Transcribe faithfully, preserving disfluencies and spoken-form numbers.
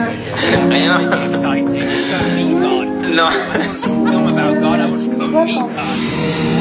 I know. Exciting. Let's go meet God. No. Film about God. I want to go meet God.